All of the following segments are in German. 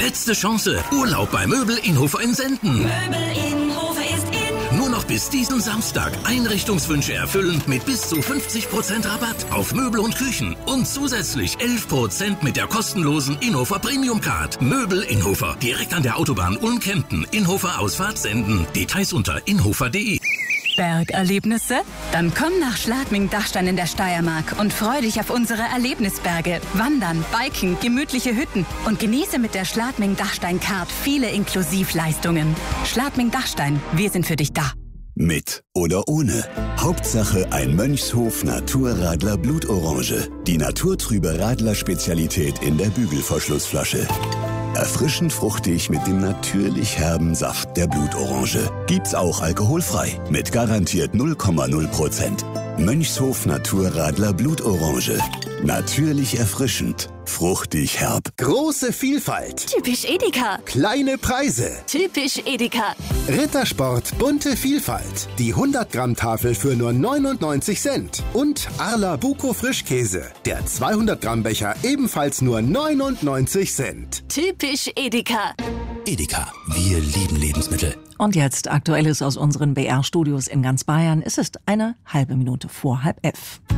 Letzte Chance. Urlaub bei Möbel Inhofer in Senden. Möbel Inhofer ist in. Nur noch bis diesen Samstag Einrichtungswünsche erfüllen mit bis zu 50% Rabatt auf Möbel und Küchen und zusätzlich 11% mit der kostenlosen Inhofer Premium Card. Möbel Inhofer, direkt an der Autobahn Ulm-Kempten, Inhofer Ausfahrt Senden. Details unter inhofer.de. Bergerlebnisse? Dann komm nach Schladming-Dachstein in der Steiermark und freu dich auf unsere Erlebnisberge. Wandern, Biken, gemütliche Hütten und genieße mit der Schladming-Dachstein-Card viele Inklusivleistungen. Schladming-Dachstein, wir sind für dich da. Mit oder ohne. Hauptsache ein Mönchshof Naturradler Blutorange. Die naturtrübe Radler-Spezialität in der Bügelverschlussflasche. Erfrischend fruchtig mit dem natürlich herben Saft der Blutorange. Gibt's auch alkoholfrei. Mit garantiert 0,0%. Mönchshof Naturradler Blutorange. Natürlich erfrischend. Fruchtig herb. Große Vielfalt. Typisch Edeka. Kleine Preise. Typisch Edeka. Rittersport bunte Vielfalt. Die 100-Gramm-Tafel für nur 99 Cent. Und Arla Buko Frischkäse. Der 200-Gramm-Becher ebenfalls nur 99 Cent. Typisch Edeka. Edeka, wir lieben Lebensmittel. Und jetzt Aktuelles aus unseren BR-Studios in ganz Bayern. Es ist eine halbe Minute vor 10:30.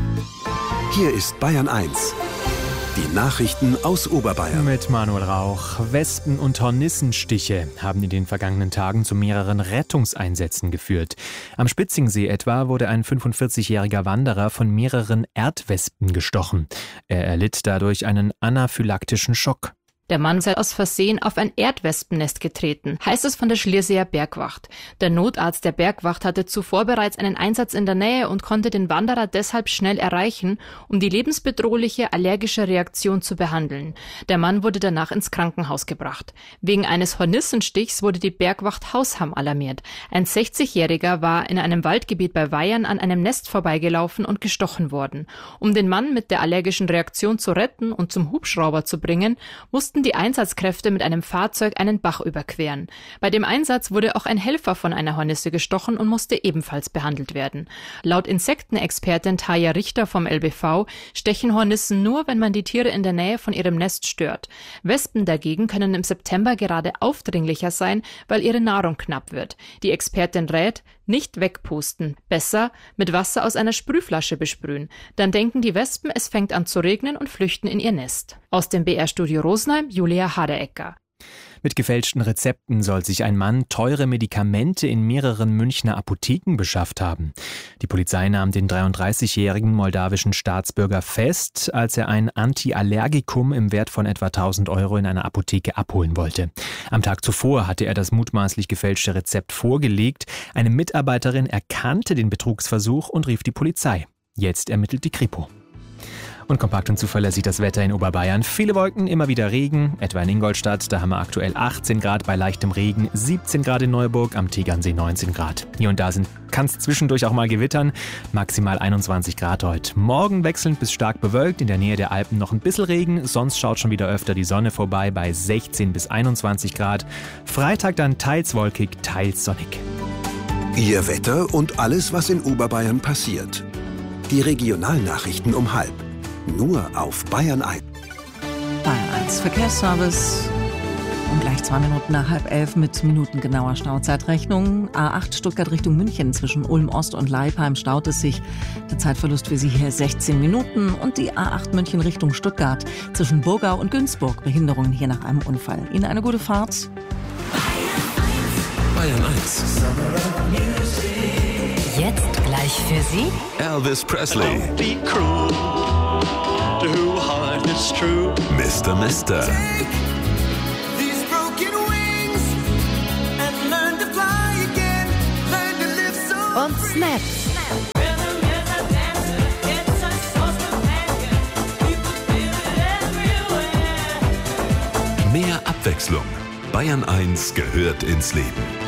Hier ist Bayern 1. Die Nachrichten aus Oberbayern. Mit Manuel Rauch. Wespen- und Hornissenstiche haben in den vergangenen Tagen zu mehreren Rettungseinsätzen geführt. Am Spitzingsee etwa wurde ein 45-jähriger Wanderer von mehreren Erdwespen gestochen. Er erlitt dadurch einen anaphylaktischen Schock. Der Mann sei aus Versehen auf ein Erdwespennest getreten, heißt es von der Schlierseer Bergwacht. Der Notarzt der Bergwacht hatte zuvor bereits einen Einsatz in der Nähe und konnte den Wanderer deshalb schnell erreichen, um die lebensbedrohliche allergische Reaktion zu behandeln. Der Mann wurde danach ins Krankenhaus gebracht. Wegen eines Hornissenstichs wurde die Bergwacht Hausham alarmiert. Ein 60-Jähriger war in einem Waldgebiet bei Weyern an einem Nest vorbeigelaufen und gestochen worden. Um den Mann mit der allergischen Reaktion zu retten und zum Hubschrauber zu bringen, mussten die Einsatzkräfte mit einem Fahrzeug einen Bach überqueren. Bei dem Einsatz wurde auch ein Helfer von einer Hornisse gestochen und musste ebenfalls behandelt werden. Laut Insektenexpertin Taja Richter vom LBV stechen Hornissen nur, wenn man die Tiere in der Nähe von ihrem Nest stört. Wespen dagegen können im September gerade aufdringlicher sein, weil ihre Nahrung knapp wird. Die Expertin rät, nicht wegpusten, besser mit Wasser aus einer Sprühflasche besprühen. Dann denken die Wespen, es fängt an zu regnen und flüchten in ihr Nest. Aus dem BR-Studio Rosenheim, Julia Haderecker. Mit gefälschten Rezepten soll sich ein Mann teure Medikamente in mehreren Münchner Apotheken beschafft haben. Die Polizei nahm den 33-jährigen moldawischen Staatsbürger fest, als er ein Antiallergikum im Wert von etwa 1.000 € in einer Apotheke abholen wollte. Am Tag zuvor hatte er das mutmaßlich gefälschte Rezept vorgelegt. Eine Mitarbeiterin erkannte den Betrugsversuch und rief die Polizei. Jetzt ermittelt die Kripo. Und kompakt und zuverlässig das Wetter in Oberbayern. Viele Wolken, immer wieder Regen, etwa in Ingolstadt. Da haben wir aktuell 18 Grad bei leichtem Regen, 17 Grad in Neuburg, am Tegernsee 19 Grad. Hier und da kann es zwischendurch auch mal gewittern, maximal 21 Grad heute. Morgen wechselnd bis stark bewölkt, in der Nähe der Alpen noch ein bisschen Regen, sonst schaut schon wieder öfter die Sonne vorbei bei 16 bis 21 Grad. Freitag dann teils wolkig, teils sonnig. Ihr Wetter und alles, was in Oberbayern passiert. Die Regionalnachrichten um 10:30. Nur auf Bayern 1. Bayern 1 Verkehrsservice. Um gleich 2 Minuten nach 10:30 mit minutengenauer Stauzeitrechnung. A8 Stuttgart Richtung München zwischen Ulm Ost und Leipheim staut es sich. Der Zeitverlust für Sie hier 16 Minuten. Und die A8 München Richtung Stuttgart zwischen Burgau und Günzburg. Behinderungen hier nach einem Unfall. Ihnen eine gute Fahrt. Bayern 1. Jetzt gleich für Sie Elvis Presley. Mr. Mister. und Snap. Mehr Abwechslung. Bayern 1 gehört ins Leben.